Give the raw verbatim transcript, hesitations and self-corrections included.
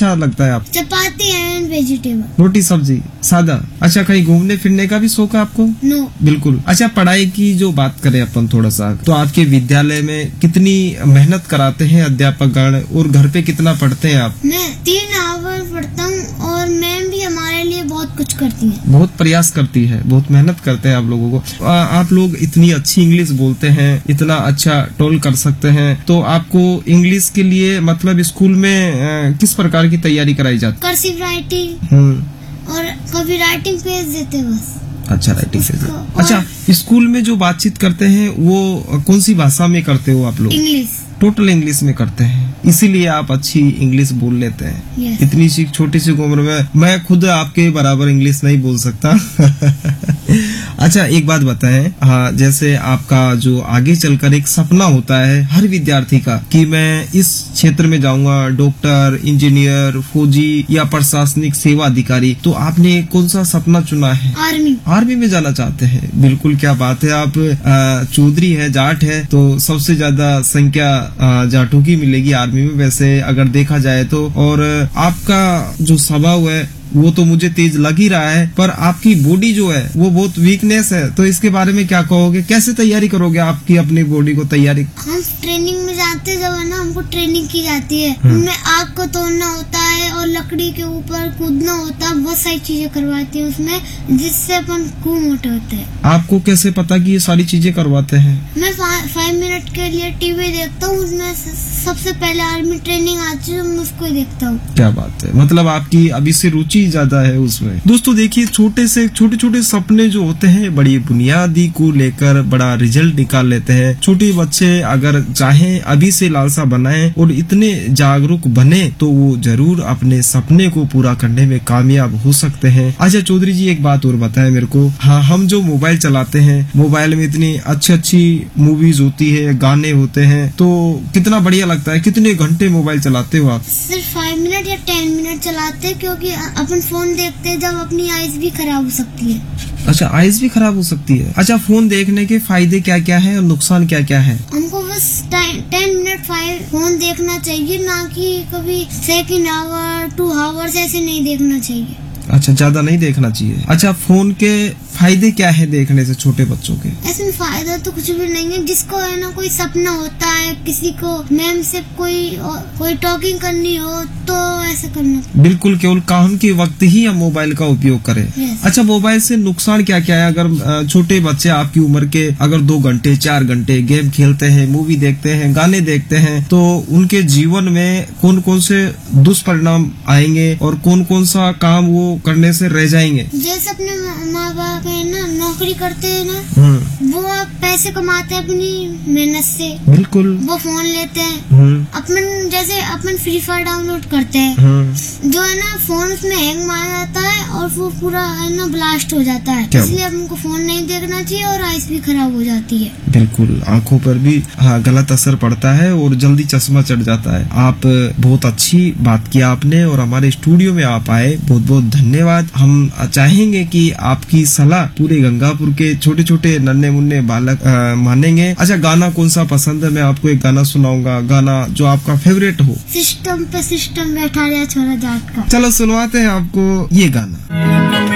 अच्छा लगता है आप? चपाती एंड वेजिटेबल। रोटी सब्जी सादा। अच्छा, कहीं घूमने फिरने का भी शौक है आपको? नो। बिल्कुल। अच्छा, पढ़ाई की जो बात करें अपन थोड़ा सा, तो आपके विद्यालय में कितनी मेहनत कराते हैं अध्यापक गण, और घर पे कितना पढ़ते हैं आप? मैं तीन आवर पढ़ता हूँ और मैम भी हमारे लिए बहुत कुछ करती है। बहुत प्रयास करती है, बहुत मेहनत करते हैं आप लोगों को। आ, आप लोग इतनी अच्छी इंग्लिश बोलते हैं, इतना अच्छा टोल कर सकते हैं, तो आपको इंग्लिश के लिए मतलब स्कूल में आ, किस प्रकार की तैयारी कराई जाती? कर्सिव राइटिंग और कभी राइटिंग पेज देते बस। अच्छा, राइटिंग पेज। अच्छा, स्कूल में जो बातचीत करते हैं वो कौन सी भाषा में करते हो आप लोग? इंग्लिश। टोटल इंग्लिश में करते हैं, इसीलिए आप अच्छी इंग्लिश बोल लेते हैं। yes. इतनी सी छोटी सी उम्र में मैं खुद आपके बराबर इंग्लिश नहीं बोल सकता। अच्छा, एक बात बताएं, हाँ, जैसे आपका जो आगे चलकर एक सपना होता है हर विद्यार्थी का कि मैं इस क्षेत्र में जाऊंगा, डॉक्टर, इंजीनियर, फौजी या प्रशासनिक सेवा अधिकारी, तो आपने कौन सा सपना चुना है? आर्मी। आर्मी में जाना चाहते हैं, बिल्कुल, क्या बात है। आप चौधरी है, जाट है, तो सबसे ज्यादा संख्या जाटों की मिलेगी आर्मी में वैसे अगर देखा जाए तो। और आपका जो स्वभाव है वो तो मुझे तेज लग ही रहा है, पर आपकी बॉडी जो है वो बहुत वीकनेस है, तो इसके बारे में क्या कहोगे? कैसे तैयारी करोगे आपकी अपनी बॉडी को तैयारी? हम ट्रेनिंग में जाते जब है ना, हमको ट्रेनिंग की जाती है, उनमें आग को तोड़ना होता है और लकड़ी के ऊपर कूदना होता है, बहुत सारी चीजें करवाती है उसमें, जिससे अपन खूब मोटे होते हैं। आपको कैसे पता कि ये सारी चीजें करवाते हैं? मैं फाइव मिनट के लिए टीवी देखता हूँ, उसमें सबसे पहले आर्मी ट्रेनिंग आती है, मैं उसको ही देखता हूँ। क्या बात है, मतलब आपकी अभी से रुचि ज्यादा है उसमें। दोस्तों देखिए, छोटे से छोटे छोटे सपने जो होते हैं बड़ी बुनियादी को लेकर बड़ा रिजल्ट निकाल लेते हैं। छोटे बच्चे अगर चाहें अभी से लालसा बनाएं और इतने जागरूक बने तो वो जरूर अपने सपने को पूरा करने में कामयाब हो सकते हैं। अच्छा चौधरी जी, एक बात और बताएं मेरे को। हाँ, हम जो मोबाइल चलाते हैं, मोबाइल में इतनी अच्छी अच्छी मूवीज होती है, गाने होते हैं, तो कितना बढ़िया लगता है। कितने घंटे मोबाइल चलाते हो आप? सिर्फ फाइव मिनट या टेन मिनट चलाते हैं, क्योंकि अपन फोन देखते हैं जब अपनी आईज भी खराब हो सकती है। अच्छा, आईज भी खराब हो सकती है। अच्छा, फोन देखने के फायदे क्या क्या है और नुकसान क्या क्या है? हमको बस टेन मिनट फाइव फोन देखना चाहिए, ना कि कभी सेकेंड आवर टू आवर्स ऐसे नहीं देखना चाहिए। अच्छा, ज्यादा नहीं देखना चाहिए। अच्छा, फोन के फायदे क्या है देखने से छोटे बच्चों के? ऐसे में फायदा तो कुछ भी नहीं है। जिसको है ना कोई सपना होता है, किसी को मैम से कोई कोई टॉकिंग करनी हो तो ऐसा करना। बिल्कुल, केवल काम के वक्त ही हम मोबाइल का उपयोग करें। yes. अच्छा, मोबाइल से नुकसान क्या क्या है? अगर छोटे बच्चे आपकी उम्र के अगर दो घंटे चार घंटे गेम खेलते हैं, मूवी देखते हैं, गाने देखते हैं, तो उनके जीवन में कौन कौन से दुष्परिणाम आएंगे और कौन कौन सा काम वो करने से रह जाएंगे? जैसे अपने माँ बाप है ना, नौकरी करते हैं ना, वो पैसे कमाते हैं अपनी मेहनत से, बिल्कुल, वो फोन लेते हैं। अपन जैसे अपन फ्री फायर डाउनलोड करते हैं, जो है ना फोन उसमें हैंग मार जाता है और वो पूरा है ना ब्लास्ट हो जाता है, इसलिए हमको फोन नहीं देखना चाहिए और आइस भी खराब हो जाती है। बिल्कुल, आंखों पर भी हाँ गलत असर पड़ता है और जल्दी चश्मा चढ़ जाता है। आप बहुत अच्छी बात की आपने और हमारे स्टूडियो में आप आए, बहुत बहुत धन्यवाद। हम चाहेंगे कि आपकी सलाह पूरे गंगापुर के छोटे छोटे नन्हे मुन्ने बालक आ, मानेंगे। अच्छा, गाना कौन सा पसंद है? मैं आपको एक गाना सुनाऊंगा, गाना जो आपका फेवरेट हो। सिस्टम पे सिस्टम बैठा रहा छोरा जाट का। चलो सुनवाते हैं आपको ये गाना।